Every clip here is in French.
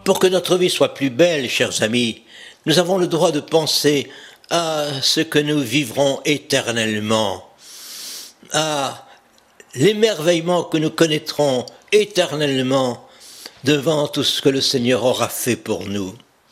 Pour que notre vie soit plus belle, chers amis, nous avons le droit de penser à ce que nous vivrons éternellement, à l'émerveillement que nous connaîtrons éternellement devant tout ce que le Seigneur aura fait pour nous.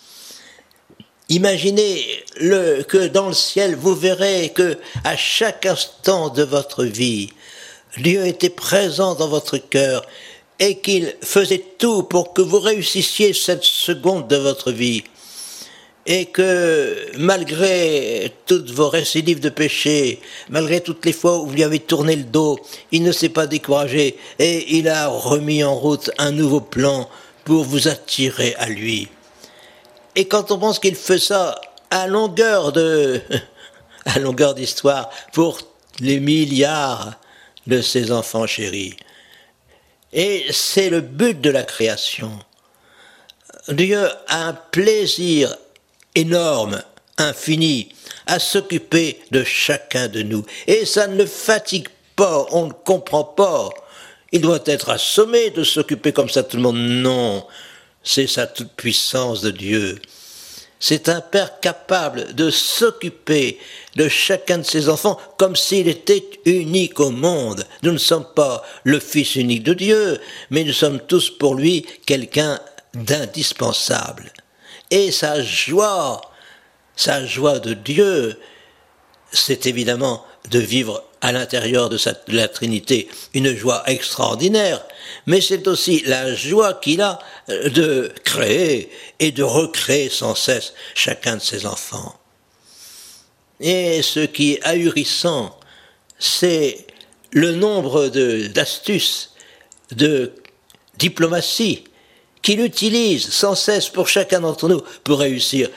Imaginez que dans le ciel, vous verrez que à chaque instant de votre vie, Dieu était présent dans votre cœur et qu'il faisait tout pour que vous réussissiez cette seconde de votre vie. Et que malgré toutes vos récidives de péché, malgré toutes les fois où vous lui avez tourné le dos, il ne s'est pas découragé et il a remis en route un nouveau plan pour vous attirer à lui. Et quand on pense qu'il fait ça à longueur d'histoire pour les milliards de ses enfants chéris. Et c'est le but de la création. Dieu a un plaisir énorme, infini, à s'occuper de chacun de nous. Et ça ne le fatigue pas, on ne comprend pas. Il doit être assommé de s'occuper comme ça tout le monde. Non, c'est sa toute-puissance de Dieu. C'est un Père capable de s'occuper de chacun de ses enfants comme s'il était unique au monde. Nous ne sommes pas le Fils unique de Dieu, mais nous sommes tous pour lui quelqu'un d'indispensable. Et sa joie de Dieu, c'est évidemment de vivre à l'intérieur de la Trinité une joie extraordinaire, mais c'est aussi la joie qu'il a de créer et de recréer sans cesse chacun de ses enfants. Et ce qui est ahurissant, c'est le nombre d'astuces, de diplomatie qu'il utilise sans cesse pour chacun d'entre nous pour réussir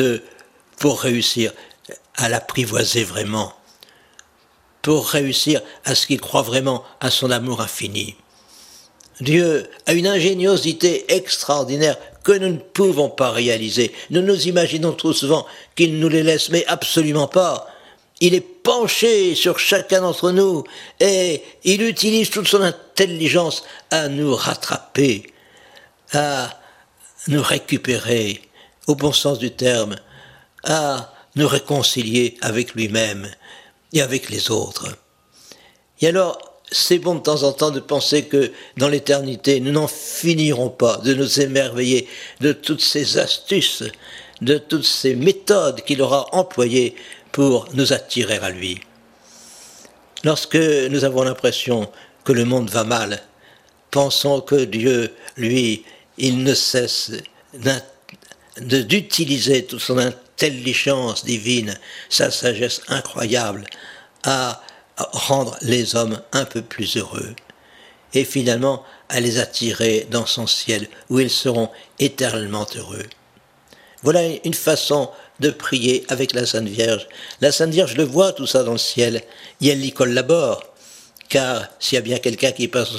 à l'apprivoiser vraiment, pour réussir à ce qu'il croit vraiment à son amour infini. Dieu a une ingéniosité extraordinaire que nous ne pouvons pas réaliser. Nous nous imaginons trop souvent qu'il nous les laisse, mais absolument pas. Il est penché sur chacun d'entre nous et il utilise toute son intelligence à nous rattraper, à nous récupérer, au bon sens du terme, à nous réconcilier avec lui-même et avec les autres. Et alors, c'est bon de temps en temps de penser que dans l'éternité, nous n'en finirons pas de nous émerveiller de toutes ces astuces, de toutes ces méthodes qu'il aura employées pour nous attirer à lui. Lorsque nous avons l'impression que le monde va mal, pensons que Dieu, lui, il ne cesse d'utiliser toute son intelligence divine, sa sagesse incroyable, à rendre les hommes un peu plus heureux et finalement à les attirer dans son ciel où ils seront éternellement heureux. Voilà une façon de prier avec la Sainte Vierge. La Sainte Vierge le voit tout ça dans le ciel et elle y collabore, car s'il y a bien quelqu'un qui passe